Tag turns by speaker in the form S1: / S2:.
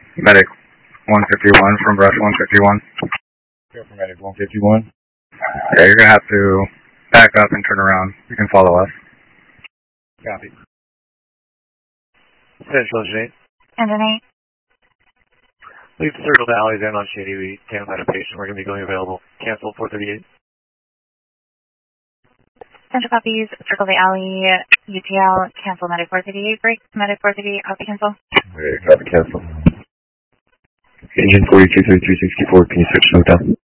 S1: Medic 151 from Brush 151.
S2: Here for Medic 151.
S1: Yeah, you're going to have to back up and turn around. You can follow us.
S2: Copy.
S3: Central Shade.
S4: Engine 8.
S3: Leave circle to Alley's in on Shady. We can't let a patient. We're going to be going available. Cancel 438.
S4: Central copies, circle the alley, UTL, cancel Medic 438, break, Medic 438, copy cancel.
S2: Okay, copy cancel. Engine 423364, can you switch to hotel?